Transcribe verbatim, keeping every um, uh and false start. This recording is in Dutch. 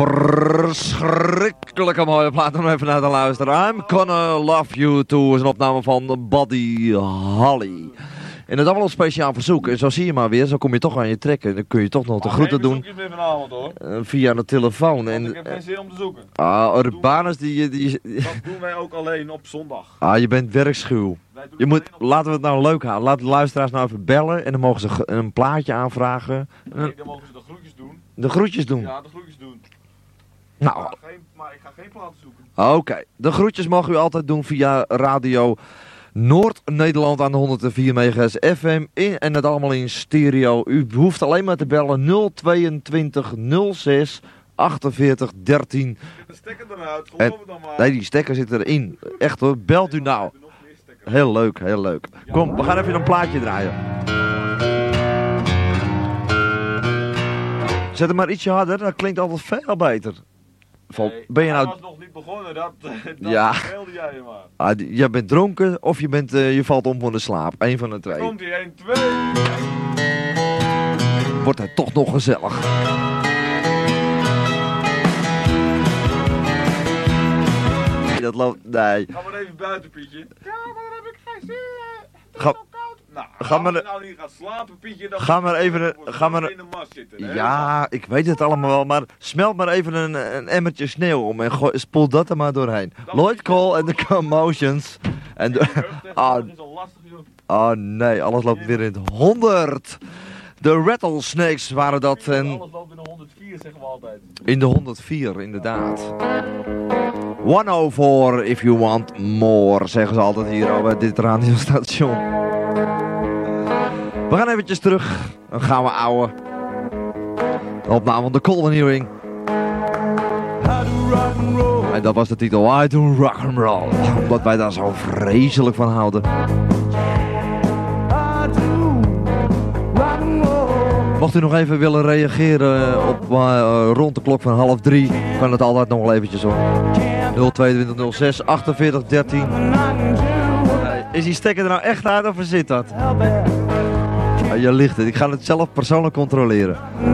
Verschrikkelijke mooie plaat om even naar te luisteren. I'm Gonna Love You Too is een opname van Buddy Holly. En dat allemaal een speciaal verzoek. En zo zie je maar weer, zo kom je toch aan je trekken. Dan kun je toch nog de groeten doen. Meer vanavond, hoor. Uh, via de telefoon. Want en, ik heb geen zin om te zoeken. Ah, Urbanus die, die... Dat doen wij ook alleen op zondag. Ah, je bent werkschuw. Je moet, laten we het nou leuk houden. Laat de luisteraars nou even bellen. En dan mogen ze een plaatje aanvragen. Nee, dan mogen ze de groetjes doen. De groetjes doen? Ja, de groetjes doen. Nou. Maar, geen, maar ik ga geen platen zoeken. Oké. Okay. De groetjes mogen u altijd doen via radio Noord-Nederland aan de honderdvier megahertz F M. In, en het allemaal in stereo. U hoeft alleen maar te bellen nul tweeëntwintig nul zes achtenveertig dertien. Zit de stekker eruit, geloof en, het dan maar. Nee, die stekker zit erin. Echt hoor, belt u nou. Heel leuk, heel leuk. Kom, we gaan even een plaatje draaien. Zet hem maar ietsje harder, dat klinkt altijd veel beter. Vol, nee, ben je nou... was nog niet begonnen, dat, dat ja. speelde jij je maar. Ah, je bent dronken of je, bent, uh, je valt om van de slaap. Eén van de twee. Komt ie, één, twee. Wordt het toch nog gezellig. Nee, dat loopt... Nee. Ga maar even buiten, Pietje. Ja, maar dan heb ik geen zin. Het Ga... is koud. Nou, ga maar... als je nou niet gaat slapen, Pietje, dan ga maar even... Een... Ga maar... in de mast zitten. Ja, ik weet het allemaal wel, maar smelt maar even een, een emmertje sneeuw om en gooi, spoel dat er maar doorheen. Dat Lloyd Cole en de Commotions. En de... ah, dat is al lastig, joh. Oh nee, alles loopt weer in het honderd. De Rattlesnakes waren dat en... Alles loopt in de honderdvier, zeggen we altijd. In de honderdvier, inderdaad. honderdvier if you want more, zeggen ze altijd hier over dit radiostation. We gaan eventjes terug. Dan gaan we ouwe. Opname van de Colin Hearing. En dat was de titel I Do Rock'n'Roll. Omdat wij daar zo vreselijk van houden. Mocht u nog even willen reageren op uh, rond de klok van half drie, kan het altijd nog wel eventjes hoor. nul tweeëntwintig nul zes achtenveertig dertien. Uh, is die stekker er nou echt uit of zit dat? Uh, je ligt het, ik ga het zelf persoonlijk controleren.